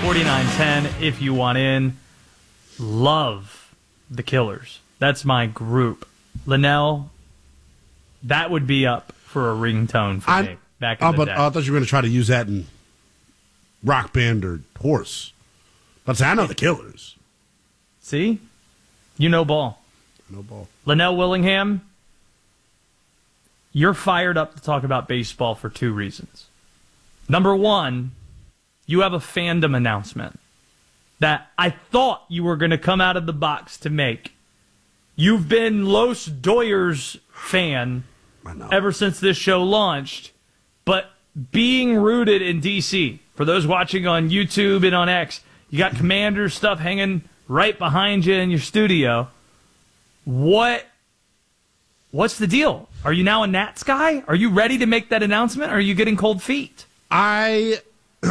888-4910 if you want in. Love the Killers. That's my group. Linnell, that would be up for a ringtone for me back in the day. I thought you were going to try to use that in Rock Band or Horse. But say, I know the Killers. See? You know ball. No ball. Linnell Willingham, you're fired up to talk about baseball for two reasons. Number one, you have a fandom announcement that I thought you were going to come out of the box to make. You've been Los Doyers fan ever since this show launched, but being rooted in D.C., for those watching on YouTube and on X, you got Commanders stuff hanging right behind you in your studio. What's the deal? Are you now a Nats guy? Are you ready to make that announcement, or are you getting cold feet? What's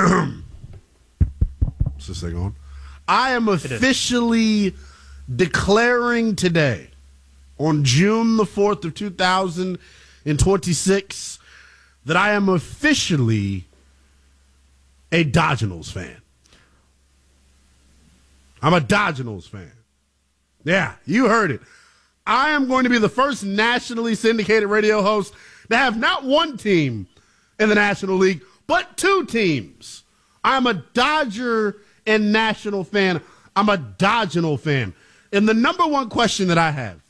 this thing on? I am officially declaring today, on June the 4th of 2026, that I am officially a Dodgers fan. I'm a Dodgers fan. Yeah, you heard it. I am going to be the first nationally syndicated radio host to have not one team in the National League, but two teams. I'm a Dodger and National fan. I'm a Dodgers fan. And the number one question that I have,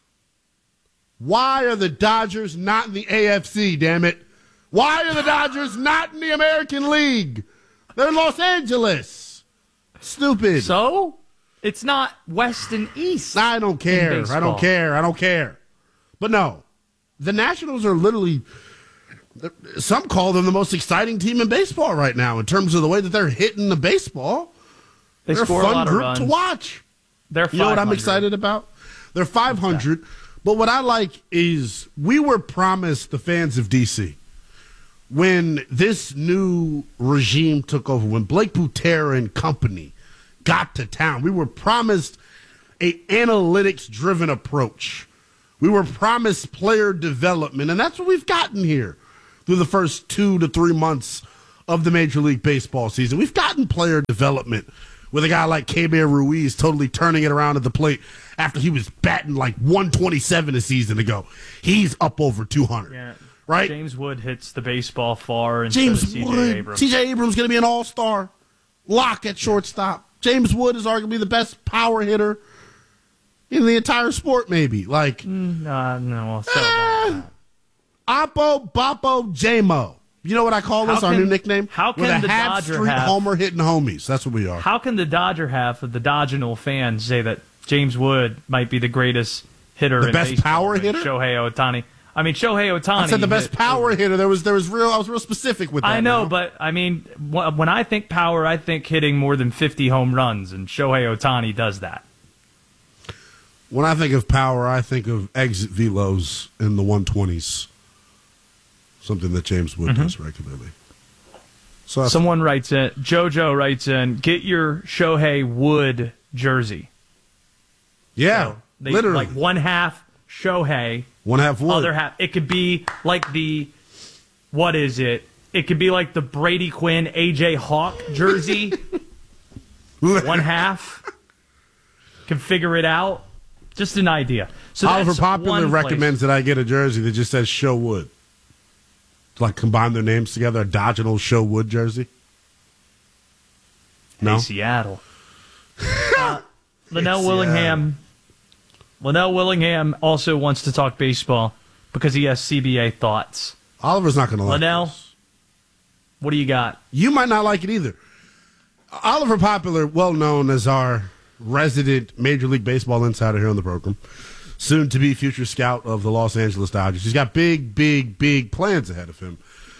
why are the Dodgers not in the AFC, damn it? Why are the Dodgers not in the American League? They're in Los Angeles. Stupid. So? It's not West and East. I don't care. I don't care. But no, the Nationals are literally, some call them the most exciting team in baseball right now in terms of the way that they're hitting the baseball. They're a fun group to watch. They're 500. You know what I'm excited about? They're 500. But what I like is we were promised, the fans of D.C., when this new regime took over, when Blake Butera and company got to town, we were promised a analytics-driven approach. We were promised player development, and that's what we've gotten here through the first 2 to 3 months of the Major League Baseball season. We've gotten player development with a guy like Keibert Ruiz totally turning it around at the plate after he was batting like 127 a season ago. He's up over 200. Yeah. Right? James Wood hits the baseball far. James Wood. C.J. Abrams going to be an all-star. Lock at shortstop. James Wood is arguably the best power hitter in the entire sport, maybe. Like, no. So Oppo, Boppo, J-Mo. You know what I call this? Our new nickname? How can We're the Dodger Street homer hitting homies. That's what we are. How can the Dodger half of the Dodginal fans say that James Wood might be the greatest hitter in baseball? The best power hitter? Shohei Ohtani. I mean, Shohei Ohtani. I said the best power hitter. I was real specific with that. I know, but I mean, when I think power, I think hitting more than 50 home runs, and Shohei Ohtani does that. When I think of power, I think of exit velos in the 120s. Something that James Wood does regularly. So someone writes in, JoJo writes in, get your Shohei Wood jersey. Yeah, so literally. Like one half Shohei. One half Wood. Other half. It could be like what is it? It could be like the Brady Quinn, AJ Hawk jersey. One half. Can figure it out. Just an idea. So Oliver Popular recommends that I get a jersey that just says Show Wood. To like combine their names together, a Dodgers Show Wood jersey. No? Hey, Seattle. Linnell Willingham. Linnell Willingham also wants to talk baseball because he has CBA thoughts. Oliver's not going to like Linnell, this. What do you got? You might not like it either. Oliver Popular, well known as our resident Major League Baseball insider here on the program, soon to be future scout of the Los Angeles Dodgers. He's got big plans ahead of him.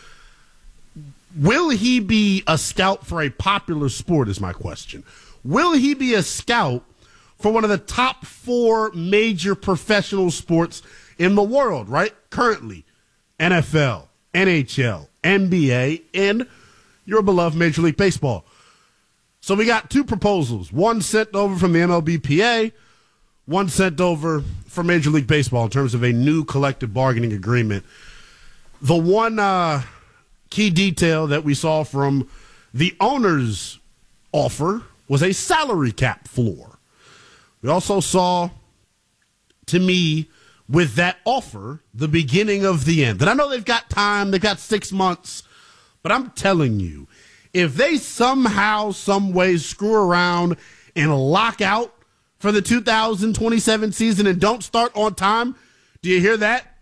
Will he be a scout for a popular sport is my question. Will he be a scout for one of the top 4 major professional sports in the world, right? Currently, NFL, NHL, NBA, and your beloved Major League Baseball. So we got 2 proposals, one sent over from the MLBPA, one sent over from Major League Baseball in terms of a new collective bargaining agreement. The one key detail that we saw from the owners offer was a salary cap floor. We also saw, to me, with that offer, the beginning of the end. And I know they've got time, they've got 6 months, but I'm telling you, if they somehow, some way screw around and lock out for the 2027 season and don't start on time, do you hear that?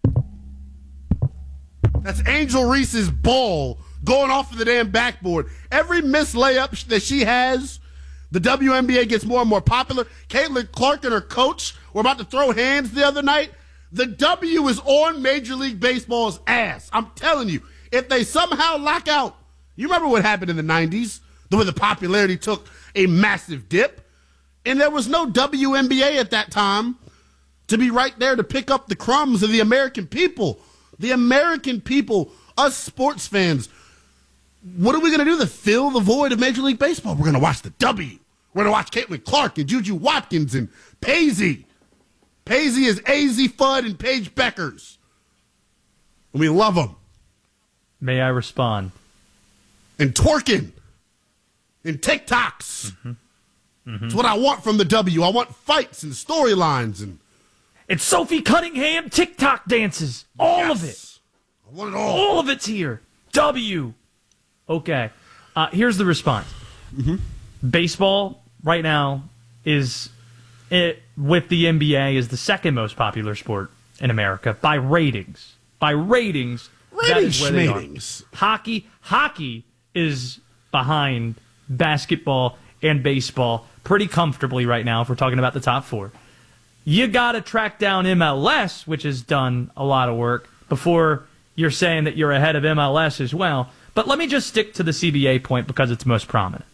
That's Angel Reese's ball going off of the damn backboard. Every missed layup that she has, the WNBA gets more and more popular. Caitlin Clark and her coach were about to throw hands the other night. The W is on Major League Baseball's ass. I'm telling you, if they somehow lock out, you remember what happened in the 90s, the way the popularity took a massive dip, and there was no WNBA at that time to be right there to pick up the crumbs of the American people. The American people, us sports fans, what are we going to do to fill the void of Major League Baseball? We're going to watch the W. We're going to watch Caitlin Clark and Juju Watkins and Paisy. Paisy is AZ Fudd and Paige Beckers. And we love them. May I respond? And twerking. And TikToks. It's what I want from the W. I want fights and storylines. And it's Sophie Cunningham TikTok dances. All of it. I want it all. All of it's here. W. Okay. Here's the response. Baseball right now is, with the NBA, is the second most popular sport in America by ratings. By ratings, that is where they are. Hockey is behind basketball and baseball pretty comfortably right now if we're talking about the top four. You got to track down MLS, which has done a lot of work, before you're saying that you're ahead of MLS as well. But let me just stick to the CBA point because it's most prominent.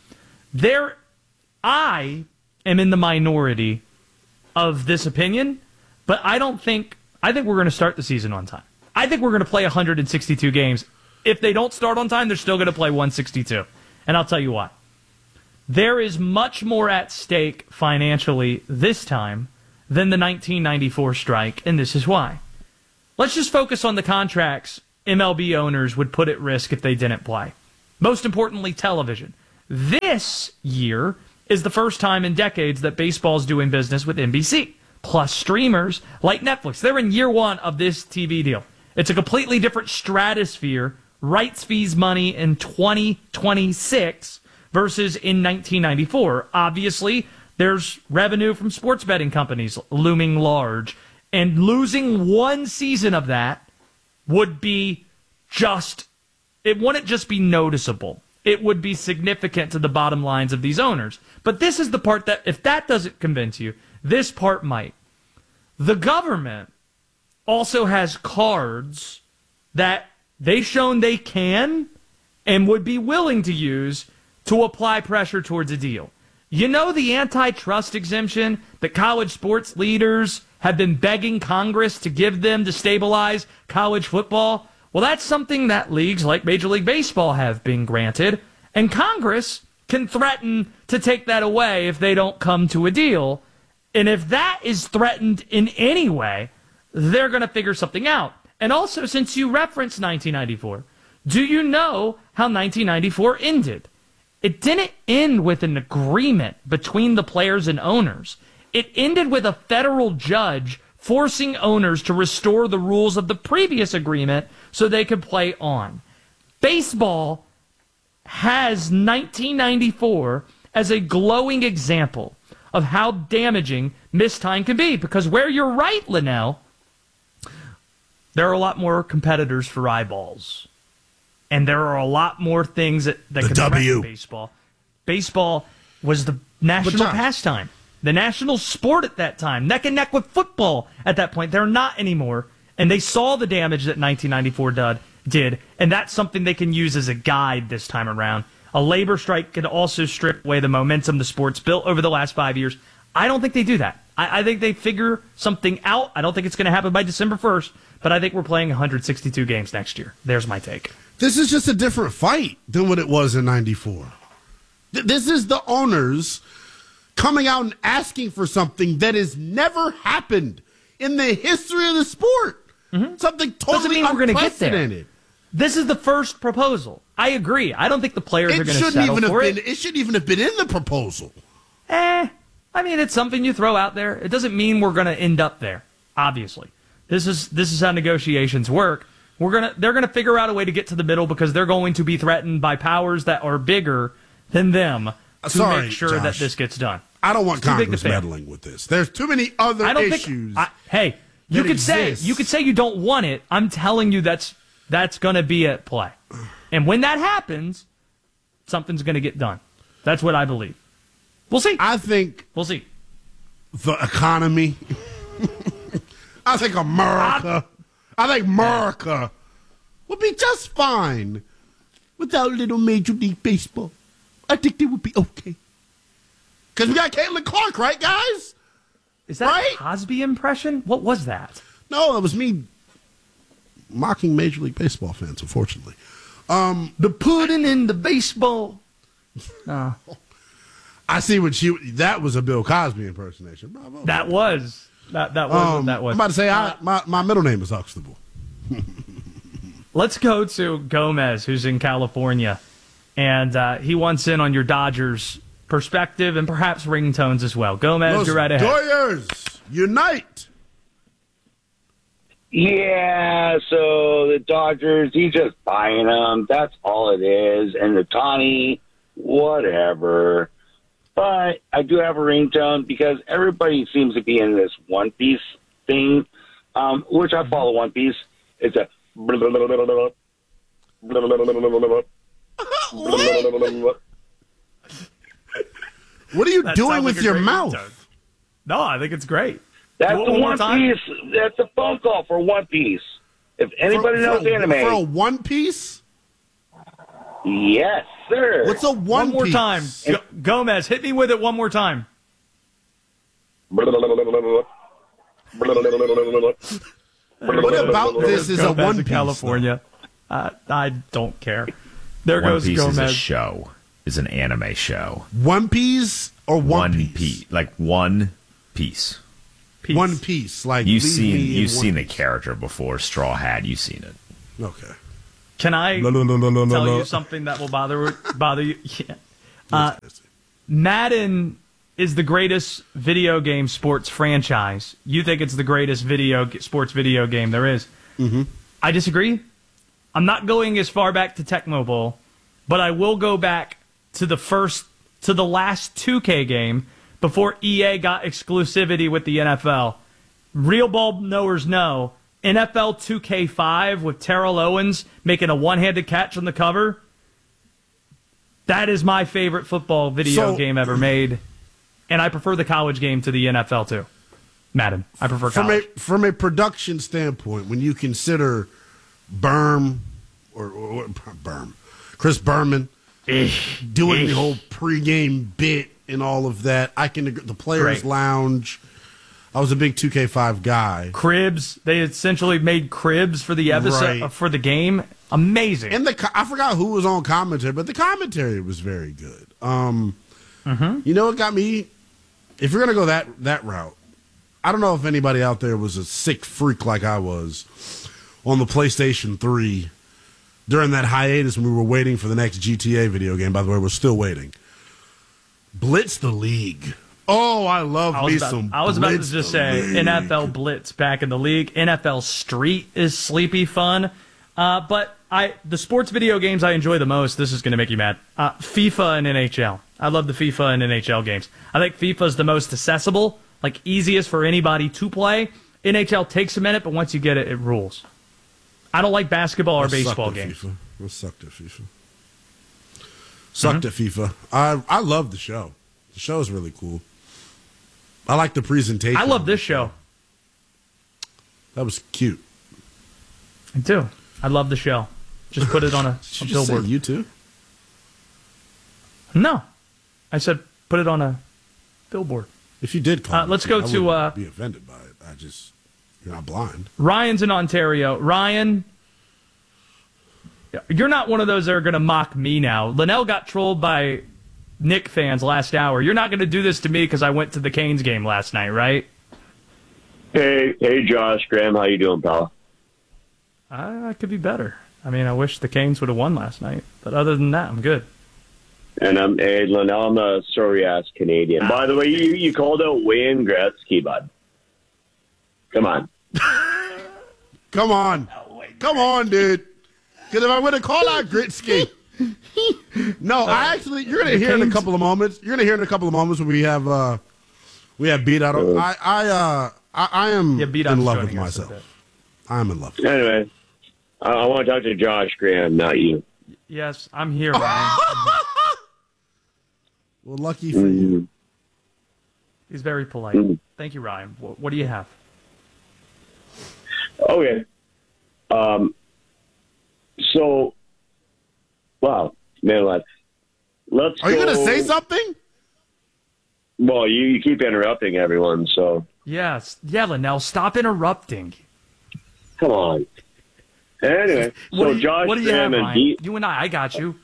I am in the minority of this opinion, but I think we're going to start the season on time. I think we're going to play 162 games. If they don't start on time, they're still going to play 162. And I'll tell you why. There is much more at stake financially this time than the 1994 strike, and this is why. Let's just focus on the contracts MLB owners would put at risk if they didn't play. Most importantly, television. This year is the first time in decades that baseball's doing business with NBC, plus streamers like Netflix. They're in year one of this TV deal. It's a completely different stratosphere, rights fees money in 2026 versus in 1994. Obviously, there's revenue from sports betting companies looming large, and losing one season of that would be it wouldn't just be noticeable. It would be significant to the bottom lines of these owners. But this is the part that, if that doesn't convince you, this part might. The government also has cards that they've shown they can and would be willing to use to apply pressure towards a deal. You know the antitrust exemption that college sports leaders have been begging Congress to give them to stabilize college football? Well, that's something that leagues like Major League Baseball have been granted, and Congress can threaten to take that away if they don't come to a deal. And if that is threatened in any way, they're going to figure something out. And also, since you referenced 1994, do you know how 1994 ended? It didn't end with an agreement between the players and owners. It ended with a federal judge forcing owners to restore the rules of the previous agreement so they could play on. Baseball has 1994 as a glowing example of how damaging missed time can be. Because where you're right, Linnell, there are a lot more competitors for eyeballs. And there are a lot more things that can threaten baseball. Baseball was the national pastime, the national sport at that time, neck and neck with football at that point. They're not anymore. And they saw the damage that 1994 did, and that's something they can use as a guide this time around. A labor strike could also strip away the momentum the sport's built over the last 5 years. I don't think they do that. I think they figure something out. I don't think it's going to happen by December 1st, but I think we're playing 162 games next year. There's my take. This is just a different fight than what it was in 94. This is the owners coming out and asking for something that has never happened in the history of the sport. Something totally unprecedented. This is the first proposal. I agree. I don't think the players are It going to shouldn't settle even for have it. been. It shouldn't even have been in the proposal. I mean, it's something you throw out there. It doesn't mean we're going to end up there. Obviously, this is how negotiations work. They're gonna figure out a way to get to the middle because they're going to be threatened by powers that are bigger than them to make sure Josh. that this gets done. I don't want It's too big to Congress fail. meddling with this. There's too many other I don't issues. think. Hey, you that could say exist. you don't want it. I'm telling you that's going to be at play, and when that happens, something's going to get done. That's what I believe. We'll see. I think We'll see. the economy. I think America. I think America would be just fine without little Major League Baseball. I think they would be okay. Because we got Caitlin Clark, right, guys? Is that Right? a Cosby impression? What was that? No, that was me mocking Major League Baseball fans, unfortunately. The pudding in the baseball. I see what that was a Bill Cosby impersonation. Bravo. That was what that was. I'm about to say, my middle name is Huxtable. Let's go to Gomez, who's in California, and he wants in on your Dodgers perspective and perhaps ringtones as well. Gomez, Los you're right ahead. Dodgers, unite! Yeah, so the Dodgers, he's just buying them. That's all it is. And the Tawny, whatever. But I do have a ringtone because everybody seems to be in this One Piece thing, which I follow One Piece. It's a... What are you That doing sounds with like a your great mouth? ringtone. No, I think it's great. That's Do it the one more One time. Piece. That's a phone call for One Piece. If anybody knows anime, For a One Piece? yes, sir. What's a One more Piece? time. Gomez, hit me with it one more time. What about this is a Gomez One in Piece? California. I don't care. There One goes Piece is a Gomez. show. Is an anime show. Though? One Piece or One Piece? Piece, like One Piece. Peace. One Piece, like You've leave me in seen one the piece. character before. Straw Hat. You've seen it. Okay. Can I La, la, la, la, la, tell la. you something that will bother you? Yeah. Madden is the greatest video game sports franchise. You think it's the greatest sports video game there is. Mm-hmm. I disagree. I'm not going as far back to Tecmo Bowl, but I will go back to the last 2K game before EA got exclusivity with the NFL. Real ball knowers know NFL 2K5 with Terrell Owens making a one-handed catch on the cover. That is my favorite football video game ever made. And I prefer the college game to the NFL too. Madden. I prefer college. From a production standpoint, when you consider Berm or Chris Berman doing the whole pregame bit and all of that, I can agree. The Players Great. Lounge. I was a big 2K5 guy. Cribs. They essentially made cribs for the episode Right. for the game. Amazing. And I forgot who was on commentary, but the commentary was very good. You know what got me? If you're gonna go that route, I don't know if anybody out there was a sick freak like I was on the PlayStation 3 during that hiatus when we were waiting for the next GTA video game. By the way, we're still waiting. Blitz the League. Oh, I love me some. I was about to Blitz just the say League. NFL Blitz back in the league. NFL Street is sleepy fun. But the sports video games I enjoy the most, this is going to make you mad, FIFA and NHL. I love the FIFA and NHL games. I think FIFA is the most accessible, like easiest for anybody to play. NHL takes a minute, but once you get it, it rules. I don't like basketball or baseball games. I sucked at FIFA. Sucked at FIFA. I love the show. The show is really cool. I like the presentation. I love this show. That was cute. I do. I love the show. Just put it on a Did you just billboard. say you too? No. I said put it on a billboard. If you did call me let's cute, go I to, wouldn't be offended by it. You're not blind. Ryan's in Ontario. Ryan, you're not one of those that are going to mock me now. Linnell got trolled by Nick fans last hour. You're not going to do this to me because I went to the Canes game last night, right? Hey, Josh, Graham, how you doing, pal? I could be better. I mean, I wish the Canes would have won last night. But other than that, I'm good. And I'm Linnell. I'm a sorry-ass Canadian. By the way, you called out Wayne Gretzky, bud. Come on. Come on. Come on, dude. Because if I would have called out Gretzky. No, you're going to hear in a couple of moments. You're going to hear in a couple of moments when we have beat out. I am in love with myself. I'm in love. Anyway, I want to talk to Josh Graham, not you. Yes, I'm here, Ryan. Well, lucky for you. He's very polite. Thank you, Ryan. What do you have? Okay. So, wow, man, let's. Are you going to say something? Well, you keep interrupting everyone, so. Yes. Yeah, Linnell, stop interrupting. Come on. Anyway, so Josh what do you have, Graham Ryan? You and I got you.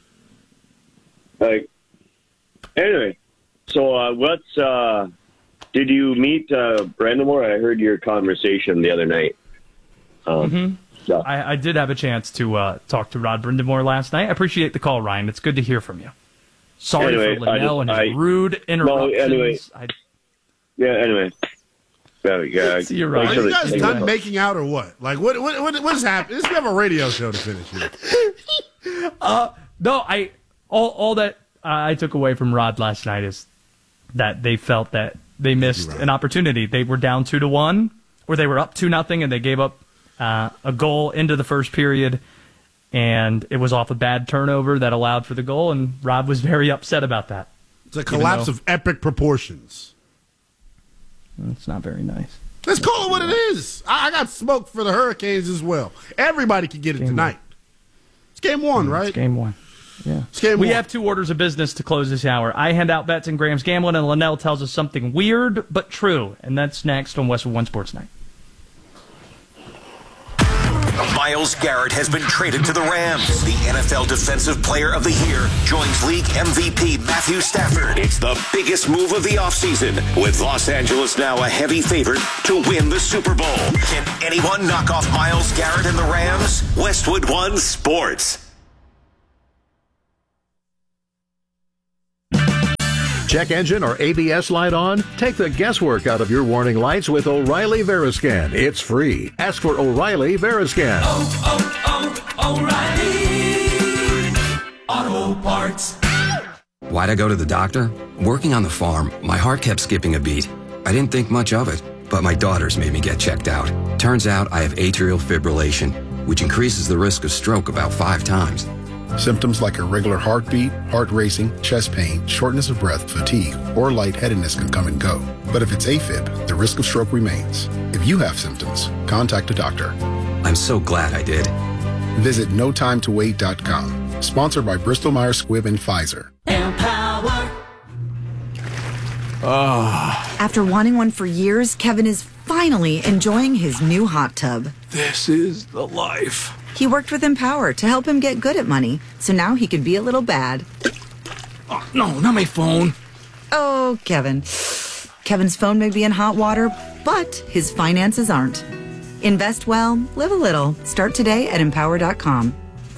Anyway, so did you meet Brandon Moore? I heard your conversation the other night. So. I did have a chance to talk to Rod Brindamore last night. I appreciate the call, Ryan. It's good to hear from you. Sorry for Linnell and his rude interruptions. Anyway. See you, Ryan. Are you guys done making out or what? Like, what's happening? We have a radio show to finish here. No, all that I took away from Rod last night is that they felt that they missed an opportunity. They were down 2-1, or they were up 2-0, and they gave up a goal into the first period, and it was off a bad turnover that allowed for the goal, and Rod was very upset about that. It's a collapse of epic proportions. It's not very nice. Let's call it what it is. I got smoke for the Hurricanes as well. Everybody can get it tonight. It's game one, right? It's game one. Yeah. We have 2 orders of business to close this hour. I hand out bets and Graham's gambling, and Linnell tells us something weird but true, and that's next on Westwood One Sports Night. Myles Garrett has been traded to the Rams. The NFL Defensive Player of the Year joins league MVP Matthew Stafford. It's the biggest move of the offseason, with Los Angeles now a heavy favorite to win the Super Bowl. Can anyone knock off Myles Garrett and the Rams? Westwood One Sports. Check engine or ABS light on? Take the guesswork out of your warning lights with O'Reilly Veriscan. It's free. Ask for O'Reilly Veriscan. O'Reilly Auto Parts. Why'd I go to the doctor? Working on the farm, my heart kept skipping a beat. I didn't think much of it, but my daughters made me get checked out. Turns out I have atrial fibrillation, which increases the risk of stroke about 5 times. Symptoms like irregular heartbeat, heart racing, chest pain, shortness of breath, fatigue, or lightheadedness can come and go. But if it's AFib, the risk of stroke remains. If you have symptoms, contact a doctor. I'm so glad I did. Visit notimetowait.com. Sponsored by Bristol Myers Squibb and Pfizer. Empower. After wanting one for years, Kevin is finally enjoying his new hot tub. This is the life. He worked with Empower to help him get good at money, so now he could be a little bad. Oh, no, not my phone. Oh, Kevin. Kevin's phone may be in hot water, but his finances aren't. Invest well, live a little. Start today at Empower.com.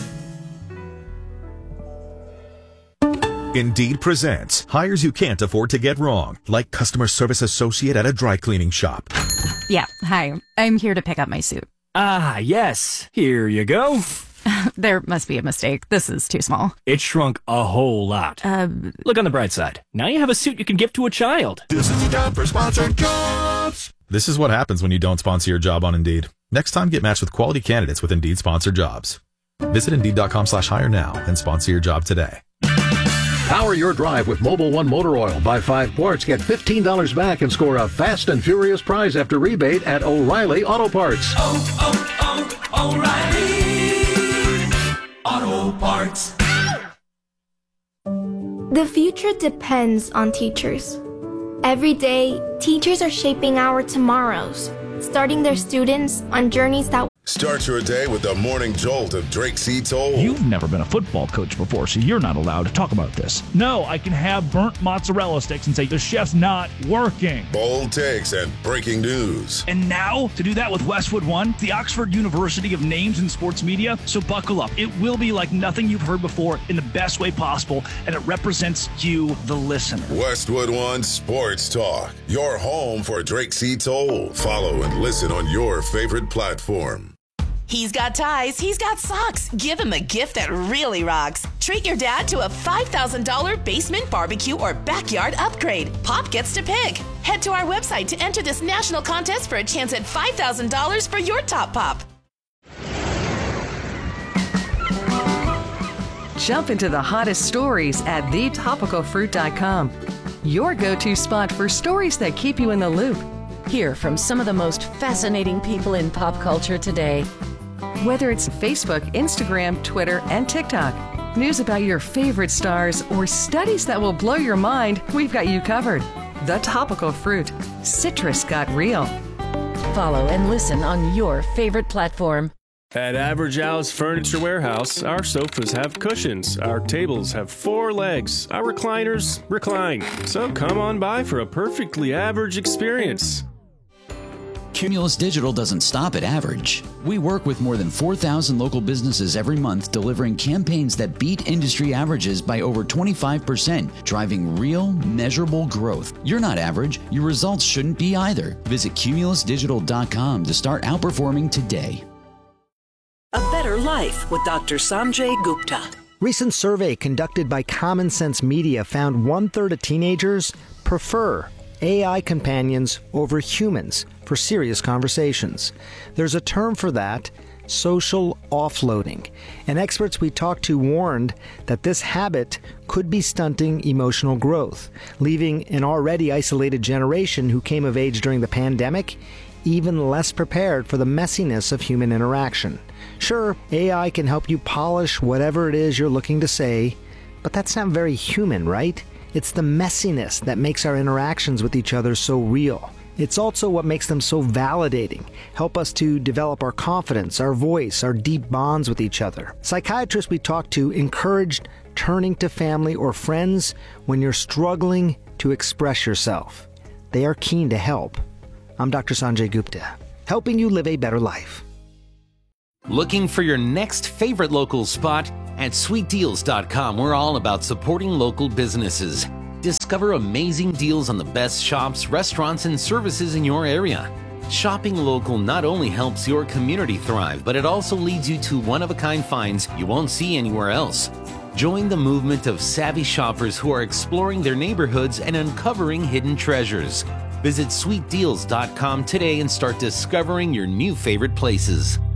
Indeed presents hires you can't afford to get wrong, like customer service associate at a dry cleaning shop. Yeah, hi. I'm here to pick up my suit. Ah, yes. Here you go. There must be a mistake. This is too small. It shrunk a whole lot. Look on the bright side. Now you have a suit you can give to a child. This is the job for sponsored jobs. This is what happens when you don't sponsor your job on Indeed. Next time, get matched with quality candidates with Indeed sponsored jobs. Visit Indeed.com/hire now and sponsor your job today. Power your drive with Mobil 1 Motor Oil. Buy 5 quarts, get $15 back, and score a fast and furious prize after rebate at O'Reilly Auto Parts. O'Reilly Auto Parts. The future depends on teachers. Every day, teachers are shaping our tomorrows, starting their students on journeys that Start your day with the morning jolt of Drake C. Toll. You've never been a football coach before, so you're not allowed to talk about this. No, I can have burnt mozzarella sticks and say the chef's not working. Bold takes and breaking news. And now, to do that with Westwood One, the Oxford University of Names in Sports Media. So buckle up. It will be like nothing you've heard before in the best way possible, and it represents you, the listener. Westwood One Sports Talk, your home for Drake C. Toll. Follow and listen on your favorite platform. He's got ties, he's got socks. Give him a gift that really rocks. Treat your dad to a $5,000 basement barbecue or backyard upgrade. Pop gets to pick. Head to our website to enter this national contest for a chance at $5,000 for your top pop. Jump into the hottest stories at thetopicalfruit.com. Your go-to spot for stories that keep you in the loop. Hear from some of the most fascinating people in pop culture today. Whether it's Facebook, Instagram, Twitter, and TikTok, news about your favorite stars, or studies that will blow your mind, we've got you covered. The Topical Fruit. Citrus got real. Follow and listen on your favorite platform. At Average Al's Furniture Warehouse, our sofas have cushions, our tables have 4 legs, our recliners recline. So come on by for a perfectly average experience. Cumulus Digital doesn't stop at average. We work with more than 4,000 local businesses every month, delivering campaigns that beat industry averages by over 25%, driving real, measurable growth. You're not average. Your results shouldn't be either. Visit cumulusdigital.com to start outperforming today. A Better Life with Dr. Sanjay Gupta. Recent survey conducted by Common Sense Media found 1/3 of teenagers prefer AI companions over humans for serious conversations. There's a term for that, social offloading. And experts we talked to warned that this habit could be stunting emotional growth, leaving an already isolated generation who came of age during the pandemic even less prepared for the messiness of human interaction. Sure, AI can help you polish whatever it is you're looking to say, but that's not very human, right? It's the messiness that makes our interactions with each other so real. It's also what makes them so validating, help us to develop our confidence, our voice, our deep bonds with each other. Psychiatrists we talked to encouraged turning to family or friends when you're struggling to express yourself. They are keen to help. I'm Dr. Sanjay Gupta, helping you live a better life. Looking for your next favorite local spot? At sweetdeals.com, we're all about supporting local businesses. Discover amazing deals on the best shops, restaurants, and services in your area. Shopping local not only helps your community thrive, but it also leads you to one-of-a-kind finds you won't see anywhere else. Join the movement of savvy shoppers who are exploring their neighborhoods and uncovering hidden treasures. Visit sweetdeals.com today and start discovering your new favorite places.